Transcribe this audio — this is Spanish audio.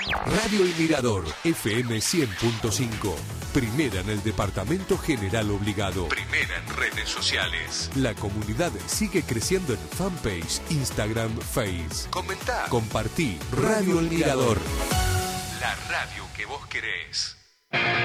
Radio El Mirador, FM 100.5. Primera en el Departamento General Obligado. Primera en redes sociales. La comunidad sigue creciendo en fanpage, Instagram, Face. Comentá, compartí. Radio El Mirador. La radio que vos querés.